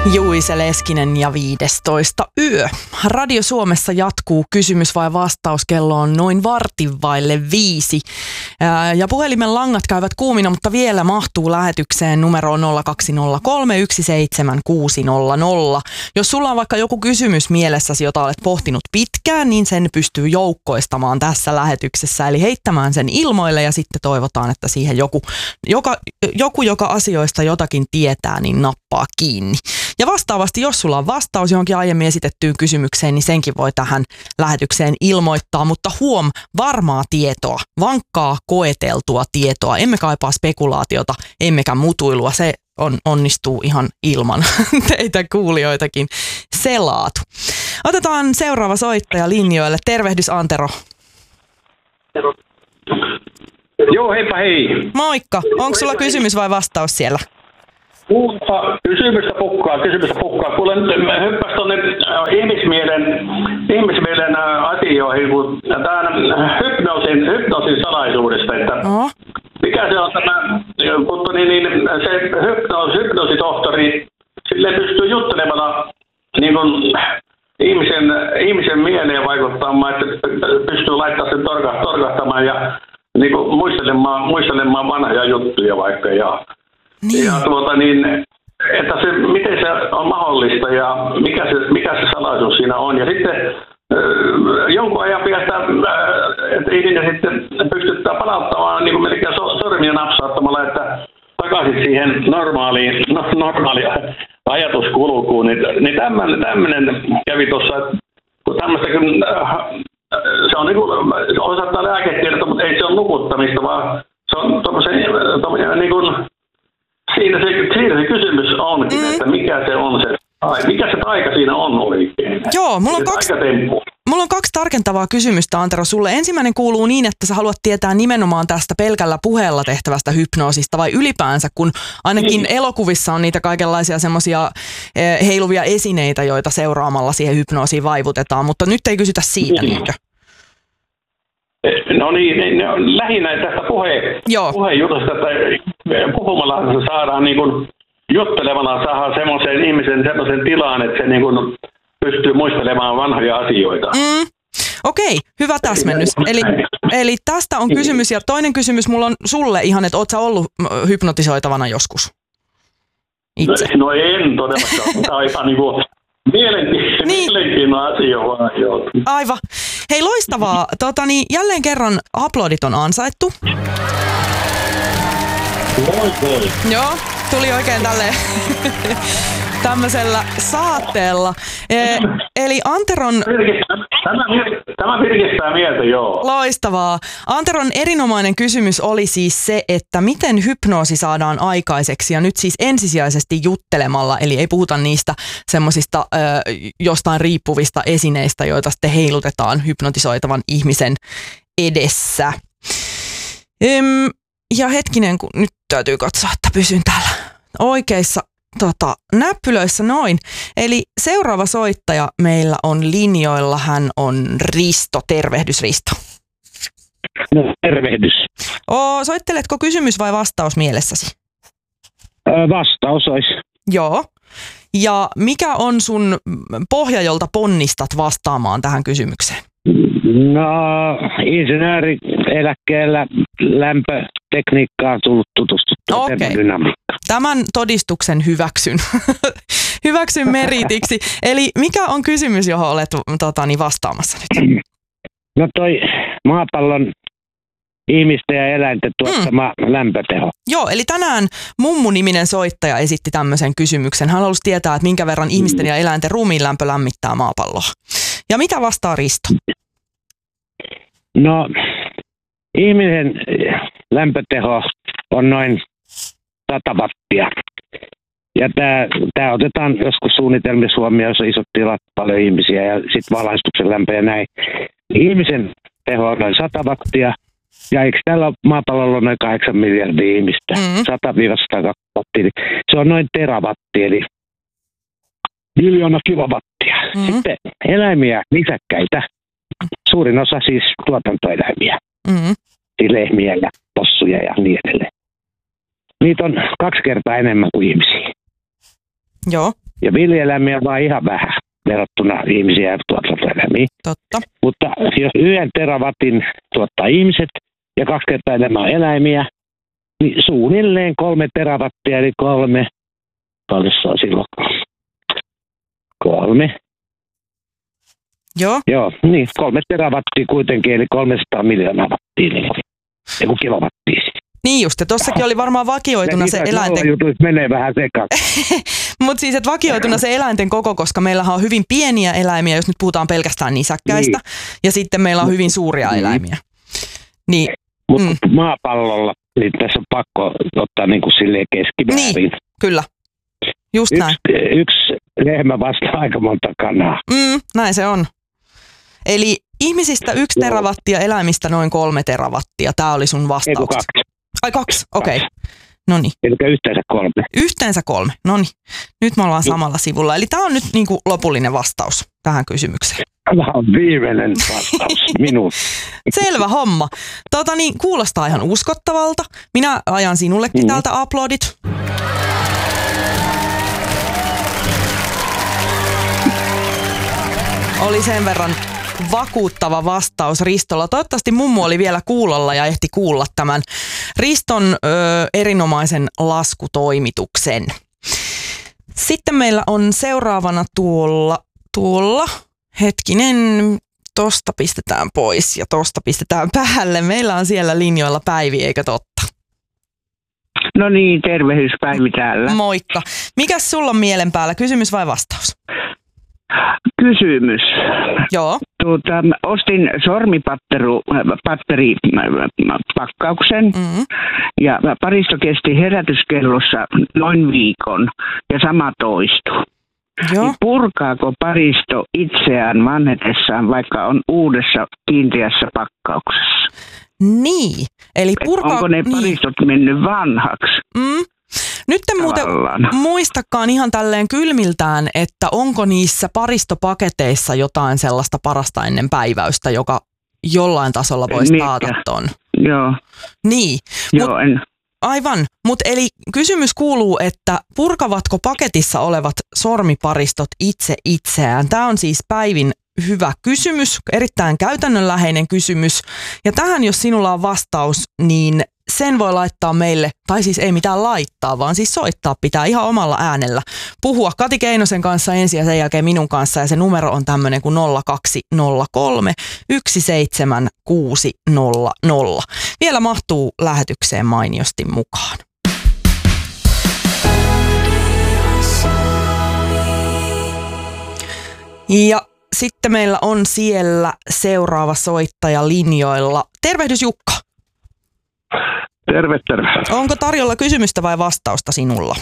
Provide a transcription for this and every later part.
Juise Leskinen ja 15 yö. Radio Suomessa jatkuu kysymys vai vastaus. Kello on noin 5:15. Ja puhelimen langat käyvät kuumina, mutta vielä mahtuu lähetykseen numeroon 0203 17600. Jos sulla on vaikka joku kysymys mielessäsi, jota olet pohtinut pitkään, niin sen pystyy joukkoistamaan tässä lähetyksessä. Eli heittämään sen ilmoille ja sitten toivotaan, että siihen joka asioista jotakin tietää, niin nappaa kiinni. Ja vastaavasti, jos sulla on vastaus johonkin aiemmin esitettyyn kysymykseen, niin senkin voi tähän lähetykseen ilmoittaa. Mutta varmaa tietoa, vankkaa koeteltua tietoa. Emme kaipaa spekulaatiota, emmekä mutuilua. Se onnistuu ihan ilman teitä kuulijoitakin selaatu. Otetaan seuraava soittaja linjoille. Tervehdys Antero. Joo, heipä hei. Moikka. Onko sulla kysymys vai vastaus siellä? Kysymystä pukkaa. Kuule nyt hyppäsi tuonne ihmismielen asioihin, kun tämän hypnoosin salaisuudesta, että mikä se on tämä, kun se hypnoositohtori, sille pystyy juttelemalla niin kuin ihmisen mieleen vaikuttamaan, että pystyy laittamaan sen torkahtamaan ja niin kuin muistelemaan vanhoja juttuja vaikka ja niin. Ja että miten se on mahdollista ja mikä se salaisuus siinä on. Ja sitten jonkun ajan päästä, että ihminen sitten pystyttää palauttamaan niin kuin melkein sormia napsauttamalla, että takaisin siihen normaali ajatuskulkuun. Niin tämmöinen kävi tuossa, kun tämmöistäkin, se on niin kuin, osattaa lääketiedettä, mutta ei se ole nukuttamista, vaan se on tommoinen niin kuin, Siinä se kysymys onkin, että mikä se taika siinä on oikein. Joo, mulla on kaksi tarkentavaa kysymystä, Antero, sulle. Ensimmäinen kuuluu niin, että sä haluat tietää nimenomaan tästä pelkällä puheella tehtävästä hypnoosista vai ylipäänsä, kun ainakin elokuvissa on niitä kaikenlaisia semmoisia heiluvia esineitä, joita seuraamalla siihen hypnoosiin vaivutetaan, mutta nyt ei kysytä siitä niinkö? No niin, lähinnä tästä puheenjutusta, että puhumalla saadaan niin kuin, juttelemalla saadaan semmoisen ihmisen semmoisen tilaan, että se niin kuin, pystyy muistelemaan vanhoja asioita. Okei, hyvä täsmennys. Eli tästä on kysymys ja toinen kysymys mulla on sulle ihan, että oot sä ollut hypnotisoitavana joskus? Itse. No en todellakaan, mutta aika niin kuin mielenkiintoinen asia vaan. Aivan. Hei, loistavaa. Jälleen kerran aplodit on ansaittu. Moi. Joo, tuli oikein tälleen tämmöisellä saatteella. Eli Anteron... Tämä virkistää mieltä, joo. Loistavaa. Anteron erinomainen kysymys oli siis se, että miten hypnoosi saadaan aikaiseksi ja nyt siis ensisijaisesti juttelemalla, eli ei puhuta niistä semmoisista jostain riippuvista esineistä, joita sitten heilutetaan hypnotisoitavan ihmisen edessä. Ja hetkinen, kun nyt täytyy katsoa, että pysyn täällä oikeissa näppylöissä noin. Eli seuraava soittaja meillä on linjoilla, hän on Risto. Tervehdys, Risto. No, tervehdys. Soitteletko kysymys vai vastaus mielessäsi? Vastaus olisi. Joo. Ja mikä on sun pohja, jolta ponnistat vastaamaan tähän kysymykseen? No, insinöörieläkkeellä lämpötekniikkaan tullut tutustuttua termodynamiikkaan. Tämän todistuksen hyväksyn. Hyväksyn meritiksi. Eli mikä on kysymys, johon olet vastaamassa nyt? No toi maapallon ihmisten ja eläinten tuottama lämpöteho. Joo, eli tänään Mummu-niminen soittaja esitti tämmöisen kysymyksen. Hän halusi tietää, että minkä verran ihmisten ja eläinten ruumiin lämpö lämmittää maapalloa. Ja mitä vastaa Risto? No, ihmisen lämpöteho on noin 100 wattia. Ja tämä otetaan joskus suunnitelmissa huomioon, jos on isot tilat, paljon ihmisiä ja sitten valaistuksen lämpö ja näin. Ihmisen teho on noin 100 wattia. Ja eikö tällä maapallolla noin 8 miljardia ihmistä? 100-102 wattia. Se on noin terawatti, eli miljoona kilowattia. Sitten eläimiä, nisäkkäitä. Suurin osa siis tuotantoeläimiä. Siis lehmiä ja possuja ja niin edelleen. Niitä on 2 kertaa enemmän kuin ihmisiä. Joo. Ja villieläimiä on vaan ihan vähän verrattuna ihmisiä ja tuotantoeläimiin. Totta. Mutta jos 1 terawattin tuottaa ihmiset ja 2 kertaa enemmän eläimiä, niin suunnilleen 3 terawattia, eli 3, paljon se on silloin? 3. Joo. Joo, niin 3 terawattia kuitenkin, eli 300 miljoonaa wattia, niin kilowattia. Niin just, ja tossakin oli varmaan vakioituna se eläinten... menee vähän sekaisin. Mutta siis, että vakioituna se eläinten koko, koska meillähän on hyvin pieniä eläimiä, jos nyt puhutaan pelkästään nisäkkäistä, ja sitten meillä on hyvin suuria eläimiä. Niin, mutta maapallolla niin tässä on pakko ottaa niin kuin silleen keskimäärin. Niin, kyllä. Just näin. Yksi lehmä vastaa aika monta kanaa. Näin se on. Eli ihmisistä 1 terawattia, eläimistä noin 3 terawattia. Tämä oli sun vastaus. 2. Ai 2, okei. Okay. Noniin. Eli yhteensä 3. Yhteensä 3, noniin. Nyt me ollaan samalla sivulla. Eli tämä on nyt niin kuin lopullinen vastaus tähän kysymykseen. Tämä on viimeinen vastaus minun. Selvä homma. Niin, kuulostaa ihan uskottavalta. Minä ajan sinullekin täältä aplodit. Oli sen verran vakuuttava vastaus Ristolla. Toivottavasti mummu oli vielä kuulolla ja ehti kuulla tämän Riston erinomaisen laskutoimituksen. Sitten meillä on seuraavana tuolla hetkinen, tosta pistetään pois ja tosta pistetään päälle. Meillä on siellä linjoilla Päivi, eikö totta? No niin, tervehdys Päivi täällä. Moikka. Mikäs sulla on mielen päällä, kysymys vai vastaus? Kysymys. Joo. Ostin sormipatteripakkauksen ja paristo kesti herätyskellossa noin viikon ja sama toistui. Niin purkaako paristo itseään vanhetessaan, vaikka on uudessa kiinteässä pakkauksessa? Niin. Eli onko ne paristot mennyt vanhaksi? Nyt en muuten muistakaan ihan tälleen kylmiltään, että onko niissä paristopaketeissa jotain sellaista parasta ennen päiväystä, joka jollain tasolla voisi taata ton. Joo. Niin. Joo, Aivan, mutta eli kysymys kuuluu, että purkavatko paketissa olevat sormiparistot itse itseään? Tämä on siis Päivin hyvä kysymys, erittäin käytännönläheinen kysymys. Ja tähän, jos sinulla on vastaus, niin sen voi laittaa meille, tai siis ei mitään laittaa, vaan siis soittaa pitää ihan omalla äänellä. Puhua Kati Keinosen kanssa ensin ja sen jälkeen minun kanssa, ja se numero on tämmöinen kuin 0203 17600. Vielä mahtuu lähetykseen mainiosti mukaan. Ja sitten meillä on siellä seuraava soittaja linjoilla. Tervehdys Jukka. Terve. Onko tarjolla kysymystä vai vastausta sinulla?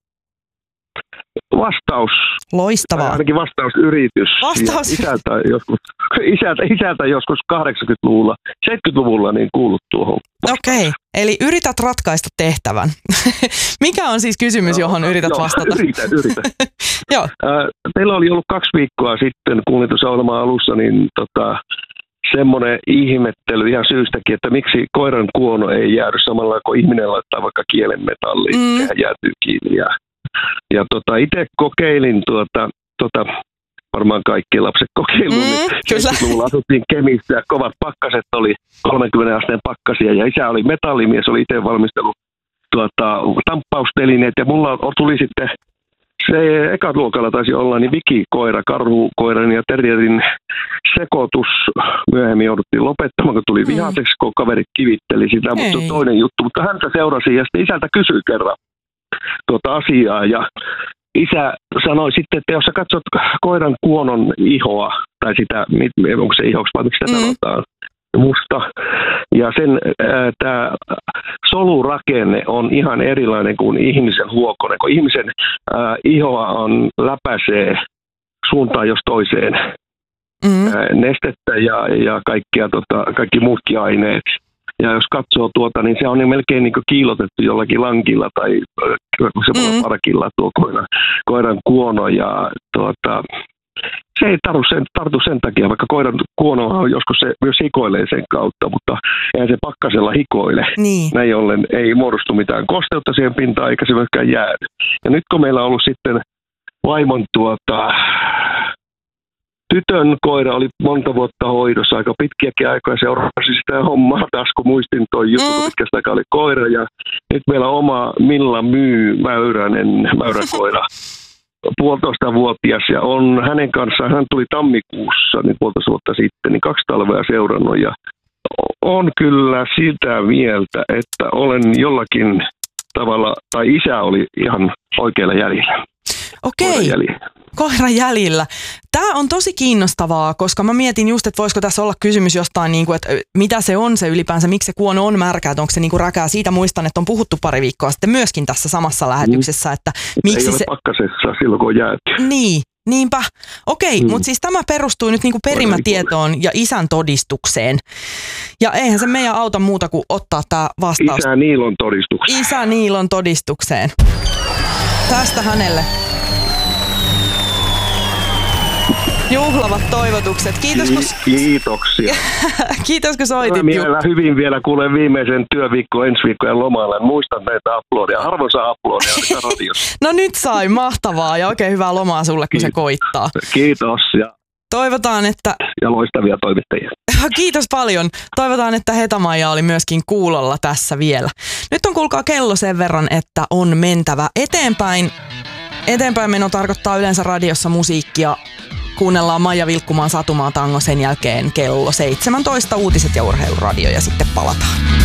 Vastaus. Loistavaa. Ainakin vastausyritys. Vastaus. Isältä joskus 80-luvulla, 70-luvulla niin kuullut tuohon. Okei, eli yrität ratkaista tehtävän. Mikä on siis kysymys, johon yrität vastata? Yritä. Joo. Teillä oli ollut 2 viikkoa sitten, kuulin tuossa ohjelman alussa, niin semmoinen ihmettely ihan syystäkin, että miksi koiran kuono ei jäädy samalla kuin ihminen laittaa vaikka kielen metalliin, sehän jäätyy kiinni. Ja itse kokeilin varmaan kaikki lapset kokeiluun, niin 70-luvulla asuttiin Kemissä ja kovat pakkaset oli 30 asteen pakkasia ja isä oli metallimies, oli itse valmistellut tamppaustelineet ja mulla tuli sitten se ekaluokalla taisi olla niin vikikoira, karhukoiran ja terrierin sekoitus. Myöhemmin jouduttiin lopettamaan, kun tuli vihaiseksi, kun kaveri kivitteli sitä, mutta se on toinen juttu. Mutta häntä seurasi ja sitten isältä kysyi kerran asiaa ja isä sanoi sitten, että jos sä katsot koiran kuonon ihoa, tai sitä, onko se ihoksi vai miksi sitä sanotaan, musta, ja sen tämä solurakenne on ihan erilainen kuin ihmisen huokonen, kun ihmisen ihoa on läpäisee suuntaan jos toiseen nestettä ja kaikki muutkin aineet. Ja jos katsoo niin se on melkein niin kuin kiilotettu jollakin lankilla tai semmoilla parkilla tuo koiran kuono. Ja se ei tartu sen takia, vaikka koiran kuono on joskus se myös hikoilee sen kautta, mutta eihän se pakkasella hikoile. Niin. Näin ollen ei muodostu mitään kosteutta siihen pintaan eikä se myöskään jäädy. Ja nyt kun meillä on ollut sitten vaimon tytön koira oli monta vuotta hoidossa, aika pitkiäkin aikoja seurasi sitä hommaa taas, kun muistin toi juttu, kun pitkästä aikaa oli koira. Ja nyt meillä on oma Milla mäyräkoira, 1,5-vuotias, ja on hänen kanssaan, hän tuli tammikuussa, niin 1,5 vuotta sitten, niin 2 talvea seurannut, ja on kyllä sitä mieltä, että olen jollakin tavalla, tai isä oli ihan oikealla jäljellä. Okei, koiran jäljellä. Tämä on tosi kiinnostavaa, koska mä mietin just, että voisiko tässä olla kysymys jostain, niin kuin, että mitä se on se ylipäänsä, miksi se kuono on märkää, että onko se niin kuin räkää. Siitä muistan, että on puhuttu pari viikkoa sitten myöskin tässä samassa lähetyksessä, että miksi ei ole pakkasessa silloin, kun on jääty. Niin, niinpä. Okei, mutta siis tämä perustuu nyt niin kuin perimätietoon ja isän todistukseen. Ja eihän se meidän auta muuta kuin ottaa tämä vastaus. Isä Niilon todistukseen. Isä Niilon todistukseen. Tästä hänelle. Juhlavat toivotukset. Kiitoksia. Kiitos, kun soitit. Mä hyvin vielä kuulen viimeisen työviikko ensi viikkojen lomalla. Muistan näitä aplodeja. Harvoin saa aplodeja radiossa. No nyt sai. Mahtavaa ja oikein hyvää lomaa sulle, kun se koittaa. Kiitos. Toivotaan, että... Ja loistavia toimittajia. Kiitos paljon. Toivotaan, että Heta-Maija oli myöskin kuulolla tässä vielä. Nyt on kuulkaa kello sen verran, että on mentävä eteenpäin. Eteenpäin meno tarkoittaa yleensä radiossa musiikkia. Kuunnellaan Maija Vilkkumaan Satumaa tango, sen jälkeen kello 17 uutiset ja urheiluradio ja sitten palataan.